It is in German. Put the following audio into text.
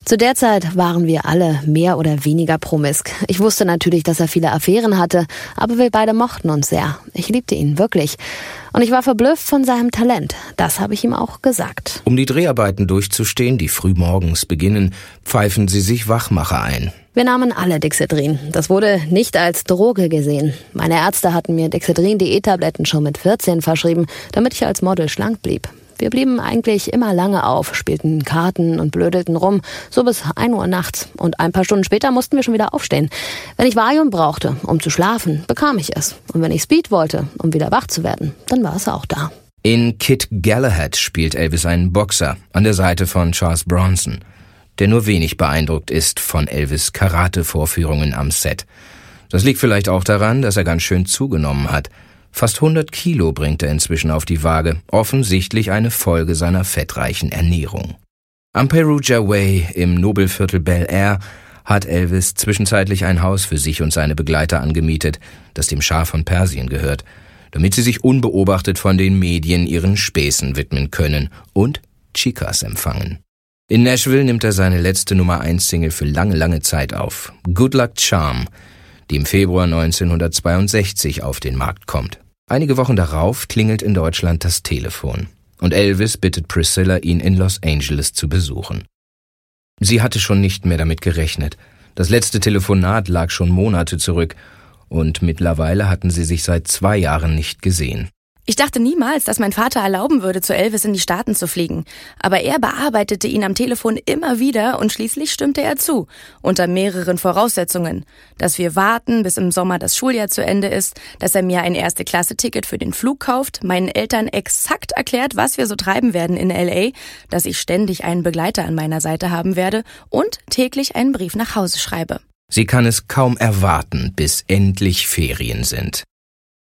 Zu der Zeit waren wir alle mehr oder weniger promisk. Ich wusste natürlich, dass er viele Affären hatte, aber wir beide mochten uns sehr. Ich liebte ihn, wirklich. Und ich war verblüfft von seinem Talent. Das habe ich ihm auch gesagt. Um die Dreharbeiten durchzustehen, die frühmorgens beginnen, pfeifen sie sich Wachmacher ein. Wir nahmen alle Dexedrin. Das wurde nicht als Droge gesehen. Meine Ärzte hatten mir Dexedrin-DE-Tabletten schon mit 14 verschrieben, damit ich als Model schlank blieb. Wir blieben eigentlich immer lange auf, spielten Karten und blödelten rum, so bis 1 Uhr nachts. Und ein paar Stunden später mussten wir schon wieder aufstehen. Wenn ich Valium brauchte, um zu schlafen, bekam ich es. Und wenn ich Speed wollte, um wieder wach zu werden, dann war es auch da. In Kid Galahad spielt Elvis einen Boxer an der Seite von Charles Bronson, der nur wenig beeindruckt ist von Elvis' Karate-Vorführungen am Set. Das liegt vielleicht auch daran, dass er ganz schön zugenommen hat. Fast 100 Kilo bringt er inzwischen auf die Waage, offensichtlich eine Folge seiner fettreichen Ernährung. Am Perugia Way im Nobelviertel Bel Air hat Elvis zwischenzeitlich ein Haus für sich und seine Begleiter angemietet, das dem Schah von Persien gehört, damit sie sich unbeobachtet von den Medien ihren Späßen widmen können und Chicas empfangen. In Nashville nimmt er seine letzte Nummer-1-Single für lange Zeit auf, Good Luck Charm, die im Februar 1962 auf den Markt kommt. Einige Wochen darauf klingelt in Deutschland das Telefon und Elvis bittet Priscilla, ihn in Los Angeles zu besuchen. Sie hatte schon nicht mehr damit gerechnet. Das letzte Telefonat lag schon Monate zurück und mittlerweile hatten sie sich seit 2 Jahren nicht gesehen. Ich dachte niemals, dass mein Vater erlauben würde, zu Elvis in die Staaten zu fliegen. Aber er bearbeitete ihn am Telefon immer wieder und schließlich stimmte er zu. Unter mehreren Voraussetzungen. Dass wir warten, bis im Sommer das Schuljahr zu Ende ist, dass er mir ein Erste-Klasse-Ticket für den Flug kauft, meinen Eltern exakt erklärt, was wir so treiben werden in L.A., dass ich ständig einen Begleiter an meiner Seite haben werde und täglich einen Brief nach Hause schreibe. Sie kann es kaum erwarten, bis endlich Ferien sind.